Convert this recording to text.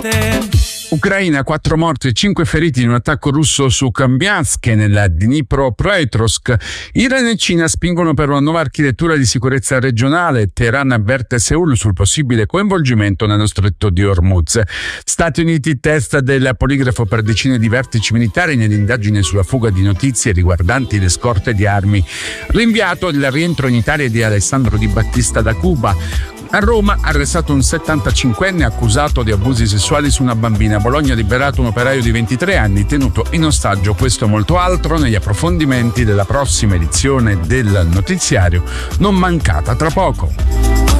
Ucraina, 4 morti e 5 feriti in un attacco russo su Kampiansk nella Dnipropetrovsk. Iran e Cina spingono per una nuova architettura di sicurezza regionale. Teheran avverte Seul sul possibile coinvolgimento nello stretto di Hormuz. Stati Uniti testa del poligrafo per decine di vertici militari nell'indagine sulla fuga di notizie riguardanti le scorte di armi. Rinviato il rientro in Italia di Alessandro Di Battista da Cuba. A Roma arrestato un 75enne accusato di abusi sessuali su una bambina. A Bologna liberato un operaio di 23 anni tenuto in ostaggio. Questo e molto altro negli approfondimenti della prossima edizione del notiziario, non mancata tra poco.